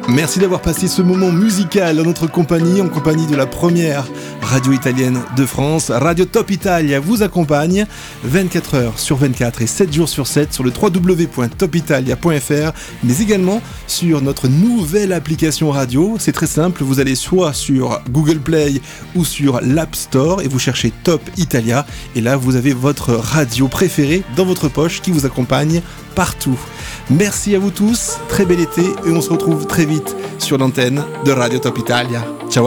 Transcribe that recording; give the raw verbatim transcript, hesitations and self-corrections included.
Merci d'avoir passé ce moment musical en notre compagnie, en compagnie de la première radio italienne de France. Radio Top Italia vous accompagne vingt-quatre heures sur vingt-quatre et sept jours sur sept sur le w w w point top italia point f r, mais également sur notre nouvelle application radio. C'est très simple, vous allez soit sur Google Play ou sur l'App Store et vous cherchez Top Italia. Et là, vous avez votre radio préférée dans votre poche qui vous accompagne partout. Merci à vous tous, très bel été et on se retrouve très vite sur l'antenne de Radio Top Italia.